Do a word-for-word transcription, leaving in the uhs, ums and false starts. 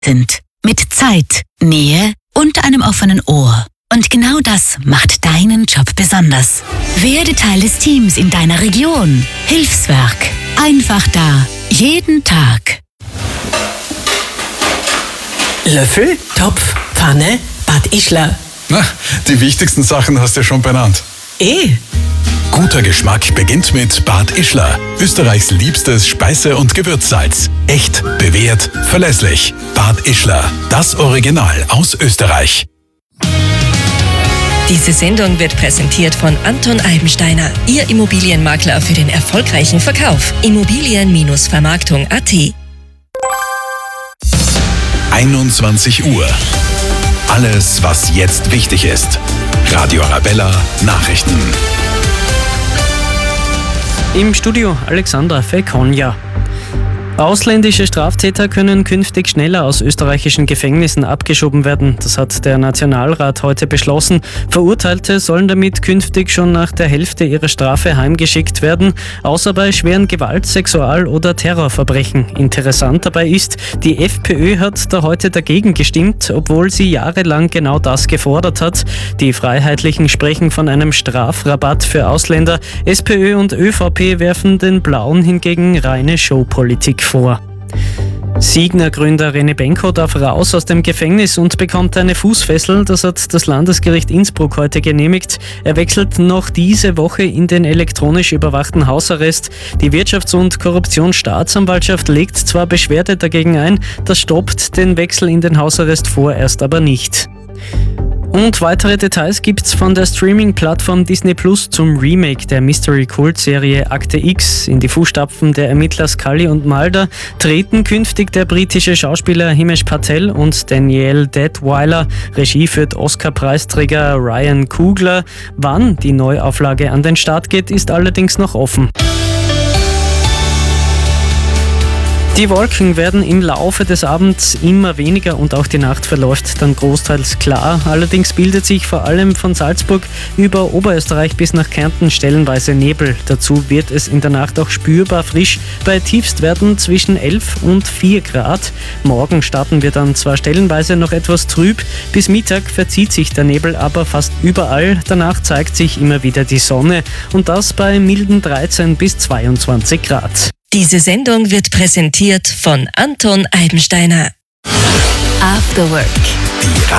sind. Mit Zeit, Nähe und einem offenen Ohr. Und genau das macht deinen Job besonders. Werde Teil des Teams in deiner Region. Hilfswerk. Einfach da. Jeden Tag. Löffel, Topf, Pfanne, Bad Ischler. Na, die wichtigsten Sachen hast du ja schon benannt. Eh. Guter Geschmack beginnt mit Bad Ischler. Österreichs liebstes Speise- und Gewürzsalz. Echt, bewährt, verlässlich. Bad Ischler. Das Original aus Österreich. Diese Sendung wird präsentiert von Anton Eibensteiner, Ihr Immobilienmakler für den erfolgreichen Verkauf. Immobilien-Vermarktung Punkt at. einundzwanzig Uhr. Alles, was jetzt wichtig ist. Radio Arabella Nachrichten. Im Studio Alexandra Fekonja. Ausländische Straftäter können künftig schneller aus österreichischen Gefängnissen abgeschoben werden. Das hat der Nationalrat heute beschlossen. Verurteilte sollen damit künftig schon nach der Hälfte ihrer Strafe heimgeschickt werden, außer bei schweren Gewalt-, Sexual- oder Terrorverbrechen. Interessant dabei ist, die FPÖ hat da heute dagegen gestimmt, obwohl sie jahrelang genau das gefordert hat. Die Freiheitlichen sprechen von einem Strafrabatt für Ausländer. SPÖ und ÖVP werfen den Blauen hingegen reine Showpolitik vor. Signa-Gründer René Benko darf raus aus dem Gefängnis und bekommt eine Fußfessel. Das hat das Landesgericht Innsbruck heute genehmigt. Er wechselt noch diese Woche in den elektronisch überwachten Hausarrest. Die Wirtschafts- und Korruptionsstaatsanwaltschaft legt zwar Beschwerde dagegen ein, das stoppt den Wechsel in den Hausarrest vorerst aber nicht. Und weitere Details gibt's von der Streaming-Plattform Disney Plus zum Remake der Mystery-Kult-Serie Akte X. In die Fußstapfen der Ermittler Scully und Mulder treten künftig der britische Schauspieler Himesh Patel und Danielle Deadwyler. Regie führt Oscar-Preisträger Ryan Coogler. Wann die Neuauflage an den Start geht, ist allerdings noch offen. Die Wolken werden im Laufe des Abends immer weniger und auch die Nacht verläuft dann großteils klar. Allerdings bildet sich vor allem von Salzburg über Oberösterreich bis nach Kärnten stellenweise Nebel. Dazu wird es in der Nacht auch spürbar frisch. Bei Tiefstwerten zwischen elf und vier Grad. Morgen starten wir dann zwar stellenweise noch etwas trüb. Bis Mittag verzieht sich der Nebel aber fast überall. Danach zeigt sich immer wieder die Sonne. Und das bei milden dreizehn bis zweiundzwanzig Grad. Diese Sendung wird präsentiert von Anton Eibensteiner. After Work. Die